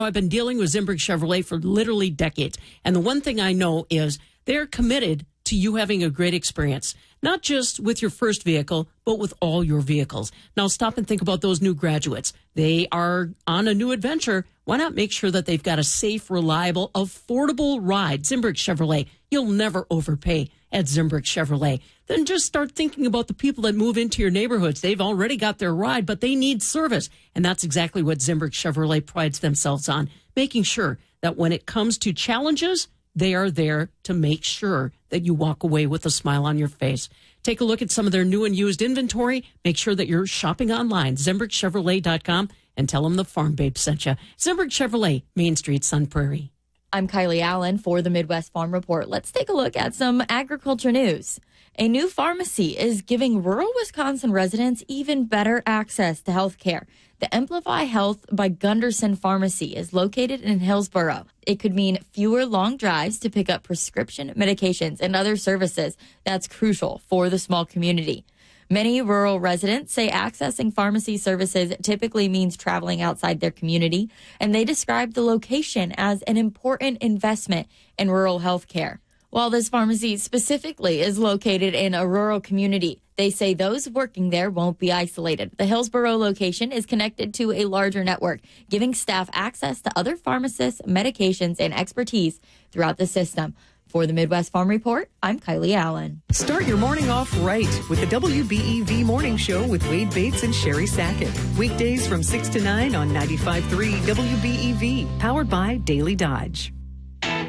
I've been dealing with Zimbrick Chevrolet for literally decades. And the one thing I know is they're committed to you having a great experience, not just with your first vehicle, but with all your vehicles. Now stop and think about those new graduates. They are on a new adventure. Why not make sure that they've got a safe, reliable, affordable ride? Zimbrick Chevrolet, you'll never overpay at Zimbrick Chevrolet. Then just start thinking about the people that move into your neighborhoods. They've already got their ride, but they need service. And that's exactly what Zimbrick Chevrolet prides themselves on, making sure that when it comes to challenges, they are there to make sure that you walk away with a smile on your face. Take a look at some of their new and used inventory. Make sure that you're shopping online, ZimbrickChevrolet.com, and tell them the Farm Babe sent you. Zimbrick Chevrolet, Main Street, Sun Prairie. I'm Kylie Allen for the Midwest Farm Report. Let's take a look at some agriculture news. A new pharmacy is giving rural Wisconsin residents even better access to health care. The Amplify Health by Gunderson Pharmacy is located in Hillsboro. It could mean fewer long drives to pick up prescription medications and other services. That's crucial for the small community. Many rural residents say accessing pharmacy services typically means traveling outside their community, and they describe the location as an important investment in rural health care. While this pharmacy specifically is located in a rural community, they say those working there won't be isolated. The Hillsboro location is connected to a larger network, giving staff access to other pharmacists, medications, and expertise throughout the system. For the Midwest Farm Report, I'm Kylie Allen. Start your morning off right with the WBEV Morning Show with Wade Bates and Sherry Sackett. Weekdays from 6 to 9 on 95.3 WBEV, powered by Daily Dodge.